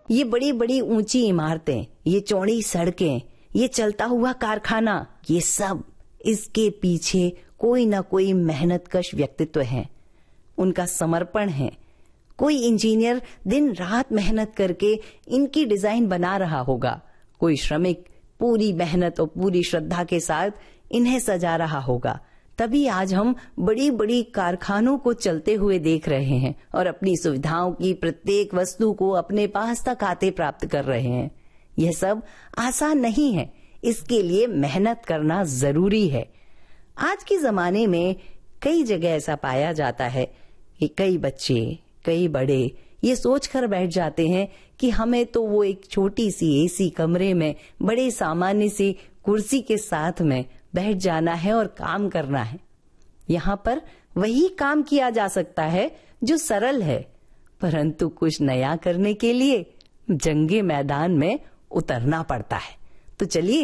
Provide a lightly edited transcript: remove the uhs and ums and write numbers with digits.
ये बड़ी बड़ी ऊंची इमारतें, ये चौड़ी सड़कें, ये चलता हुआ कारखाना, ये सब इसके पीछे कोई ना कोई मेहनतकश व्यक्तित्व है, उनका समर्पण है। कोई इंजीनियर दिन रात मेहनत करके इनकी डिजाइन बना रहा होगा, कोई श्रमिक पूरी मेहनत और पूरी श्रद्धा के साथ इन्हें सजा रहा होगा। तभी आज हम बड़ी बड़ी कारखानों को चलते हुए देख रहे हैं और अपनी सुविधाओं की प्रत्येक वस्तु को अपने पास तक आते प्राप्त कर रहे हैं। यह सब आसान नहीं है, इसके लिए मेहनत करना जरूरी है। आज के जमाने में कई जगह ऐसा पाया जाता है कि कई बच्चे, कई बड़े ये सोचकर बैठ जाते हैं कि हमें तो वो एक छोटी सी एसी कमरे में बड़े सामान्य सी कुर्सी के साथ में बैठ जाना है और काम करना है। यहाँ पर वही काम किया जा सकता है जो सरल है, परंतु कुछ नया करने के लिए जंगे मैदान में उतरना पड़ता है। तो चलिए